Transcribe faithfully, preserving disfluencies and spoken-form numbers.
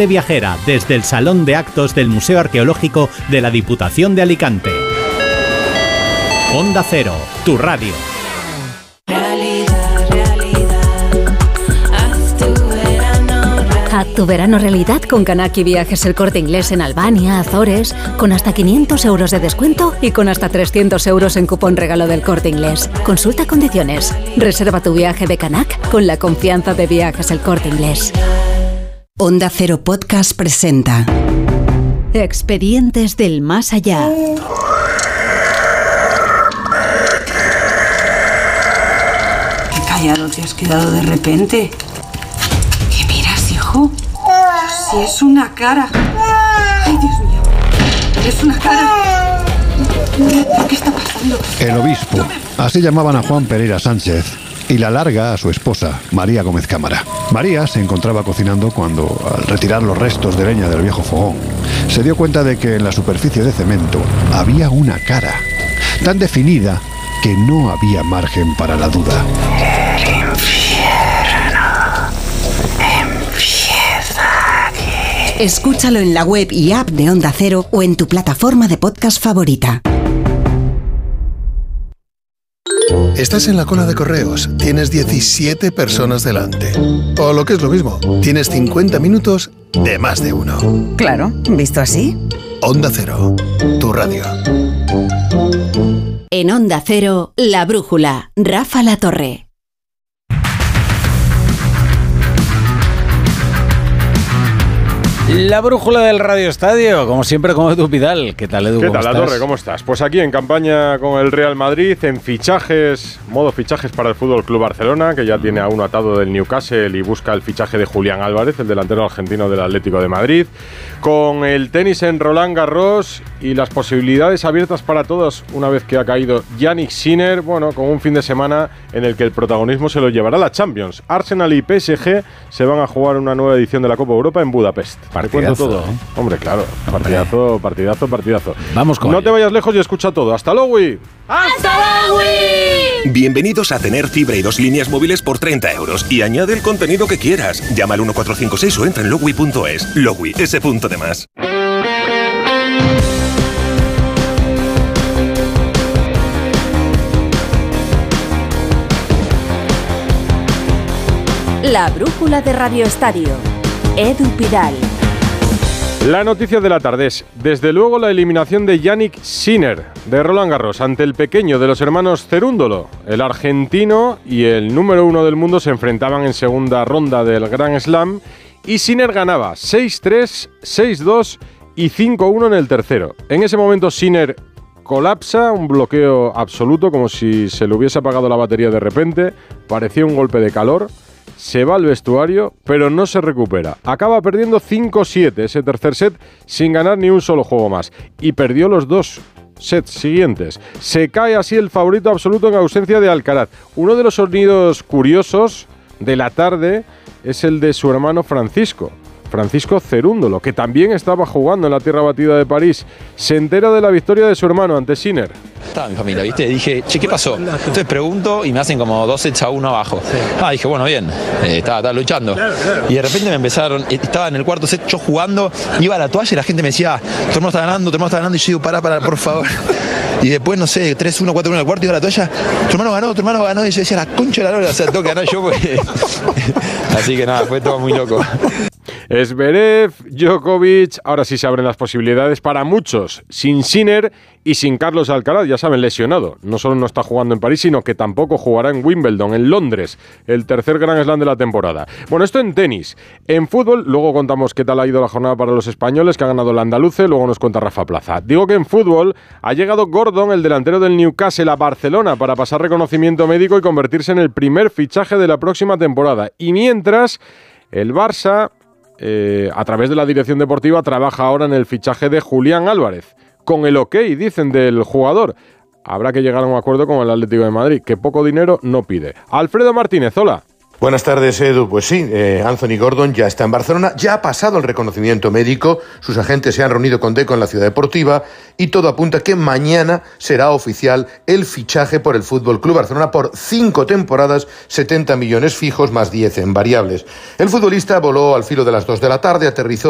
Gente Viajera, desde el Salón de Actos del Museo Arqueológico de la Diputación de Alicante. Onda Cero, tu radio. Haz tu verano realidad con Kanaki Viajes El Corte Inglés en Albania, Azores, con hasta quinientos euros de descuento y con hasta trescientos euros en cupón regalo del Corte Inglés. Consulta condiciones. Reserva tu viaje de Kanak con la confianza de Viajes El Corte Inglés. Onda Cero Podcast presenta Expedientes del Más Allá. Qué callado te has quedado de repente. ¿Qué miras, hijo? Si es una cara. Ay, Dios mío. Es una cara. ¿Qué está pasando? El obispo. Así llamaban a Juan Pereira Sánchez. Y la larga a su esposa, María Gómez Cámara. María se encontraba cocinando cuando, al retirar los restos de leña del viejo fogón, se dio cuenta de que en la superficie de cemento había una cara, tan definida que no había margen para la duda. El infierno empieza aquí. Escúchalo en la web y app de Onda Cero o en tu plataforma de podcast favorita. Estás en la cola de correos, tienes diecisiete personas delante. O lo que es lo mismo, tienes cincuenta minutos de más de uno. Claro, visto así. Onda Cero, tu radio. En Onda Cero, La Brújula, Rafa La Torre. La brújula del Radio Estadio, como siempre con Edu Pidal. ¿Qué tal, Edu? ¿Qué ¿Cómo tal, La estás? Torre? ¿Cómo estás? Pues aquí en campaña con el Real Madrid, en fichajes, modo fichajes para el Fútbol Club Barcelona, que ya tiene a uno atado del Newcastle y busca el fichaje de Julián Álvarez, el delantero argentino del Atlético de Madrid. Con el tenis en Roland Garros y las posibilidades abiertas para todos una vez que ha caído Jannik Sinner, bueno, con un fin de semana en el que el protagonismo se lo llevará la Champions. Arsenal y P S G se van a jugar una nueva edición de la Copa Europa en Budapest. Te cuento todo. ¿eh? Hombre, claro. Partidazo, partidazo, partidazo. Vamos con No ello. te vayas lejos y escucha todo. ¡Hasta luego! ¡Hasta luego! Bienvenidos a tener fibra y dos líneas móviles por treinta euros. Y añade el contenido que quieras. Llama al uno cuatro cinco seis o entra en logui punto es. Logui, ese punto de más. La Brújula de Radio Estadio. Edu Pidal. La noticia de la tarde es, desde luego, la eliminación de Jannik Sinner de Roland Garros ante el pequeño de los hermanos Cerúndolo. El argentino y el número uno del mundo se enfrentaban en segunda ronda del Grand Slam y Sinner ganaba seis tres, seis dos y cinco uno en el tercero. En ese momento Sinner colapsa, un bloqueo absoluto, como si se le hubiese apagado la batería de repente, parecía un golpe de calor. Se va al vestuario, pero no se recupera. Acaba perdiendo cinco siete ese tercer set sin ganar ni un solo juego más. Y perdió los dos sets siguientes. Se cae así el favorito absoluto en ausencia de Alcaraz. Uno de los sonidos curiosos de la tarde es el de su hermano Francisco. Francisco Cerúndolo, que también estaba jugando en la tierra batida de París. Se entera de la victoria de su hermano ante Sinner. Estaba mi familia, ¿viste? Dije, che, ¿qué pasó? Entonces pregunto y me hacen como dos sets a uno abajo. Ah, dije, bueno, bien, eh, estaba, estaba luchando. Y de repente me empezaron, estaba en el cuarto set yo jugando, iba a la toalla y la gente me decía, tu hermano está ganando, tu hermano está ganando. Y yo digo, pará, pará, por favor. Y después, no sé, tres uno, cuatro uno en el cuarto, iba a la toalla, tu hermano ganó, tu hermano ganó. Y yo decía, la concha de la lora, o sea, tengo que ganar yo, porque... Así que nada, fue todo muy loco. Zverev, Djokovic, ahora sí se abren las posibilidades para muchos, sin Sinner y sin Carlos Alcaraz, ya saben, lesionado. No solo no está jugando en París, sino que tampoco jugará en Wimbledon, en Londres, el tercer Grand Slam de la temporada. Bueno, esto en tenis. En fútbol, luego contamos qué tal ha ido la jornada para los españoles, que ha ganado el Andaluce, luego nos cuenta Rafa Plaza. Digo que en fútbol ha llegado Gordon, el delantero del Newcastle, a Barcelona para pasar reconocimiento médico y convertirse en el primer fichaje de la próxima temporada. Y mientras, el Barça... Eh, a través de la dirección deportiva trabaja ahora en el fichaje de Julián Álvarez, con el ok, dicen, del jugador. Habrá que llegar a un acuerdo con el Atlético de Madrid, que poco dinero no pide. Alfredo Martínez, hola. Buenas tardes, Edu. Pues sí, eh, Anthony Gordon ya está en Barcelona, ya ha pasado el reconocimiento médico, sus agentes se han reunido con Deco en la Ciudad Deportiva y todo apunta que mañana será oficial el fichaje por el F C Barcelona por cinco temporadas, setenta millones fijos más diez en variables. El futbolista voló al filo de las dos de la tarde, aterrizó